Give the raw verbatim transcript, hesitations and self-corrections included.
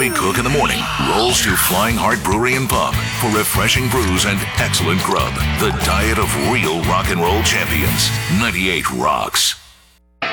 Bobby Cook in the morning rolls to Flying Heart Brewery and Pub for refreshing brews and excellent grub. The diet of real rock and roll champions. ninety-eight Rocks.